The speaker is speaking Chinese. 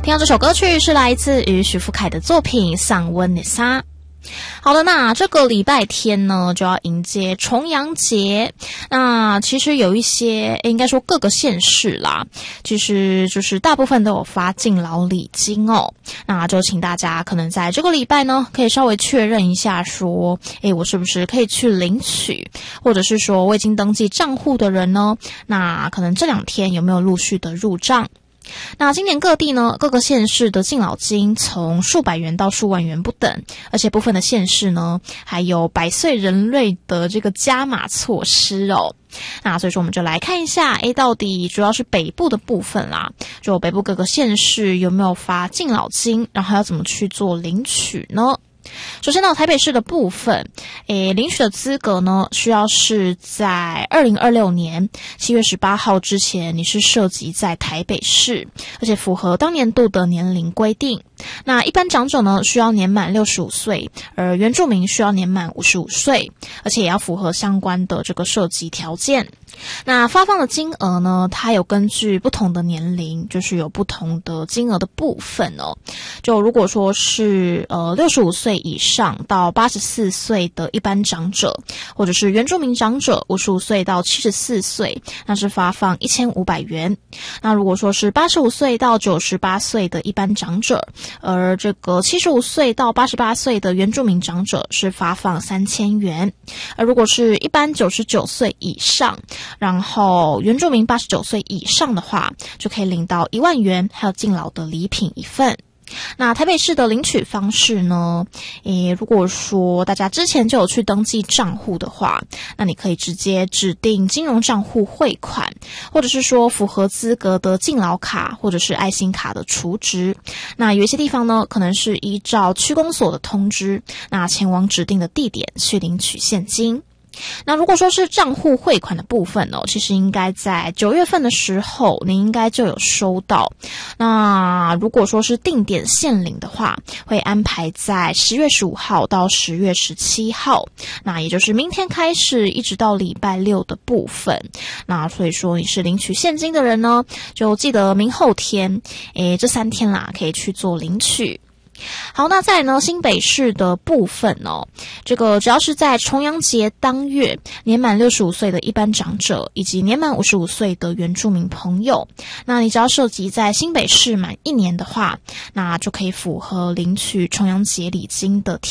听到这首歌曲是来自于徐福凯的作品《桑温尼莎》。好了，那这个礼拜天呢就要迎接重阳节。那其实有一些应该说各个县市啦，其实就是大部分都有发敬老礼金哦。那就请大家可能在这个礼拜呢可以稍微确认一下说，我是不是可以去领取，或者是说我已经登记账户的人呢，那可能这2天有没有陆续的入账。那今年各地呢，各个县市的敬老金从数百元到数万元不等，而且部分的县市呢，还有百岁人类的这个加码措施哦。那所以说我们就来看一下，到底主要是北部的部分啦，就北部各个县市有没有发敬老金，然后要怎么去做领取呢？首先呢，台北市的部分，领取的资格呢，需要是在2026年7月18号之前，你是涉及在台北市，而且符合当年度的年龄规定。那一般长者呢，需要年满65岁，而原住民需要年满55岁，而且也要符合相关的这个涉及条件。那发放的金额呢，它有根据不同的年龄，就是有不同的金额的部分哦。就如果说是65岁以上到84岁的一般长者，或者是原住民长者55岁到74岁，那是发放1500元。那如果说是85岁到98岁的一般长者，而这个75岁到88岁的原住民长者是发放3000元。而如果是一般99岁以上，然后原住民89岁以上的话，就可以领到1万元，还有敬老的礼品1份。那台北市的领取方式呢，如果说大家之前就有去登记账户的话，那你可以直接指定金融账户汇款，或者是说符合资格的敬老卡或者是爱心卡的储值。那有一些地方呢，可能是依照区公所的通知，那前往指定的地点去领取现金。那如果说是账户汇款的部分其实应该在9月份的时候你应该就有收到。那如果说是定点现领的话，会安排在10月15号到10月17号，那也就是明天开始一直到礼拜6的部分。那所以说你是领取现金的人呢，就记得明后天这3天啦可以去做领取。好，那再来呢，新北市的部分这个只要是在重阳节当月年满65岁的一般长者，以及年满55岁的原住民朋友，那你只要涉及在新北市满1年的话，那就可以符合领取重阳节礼金的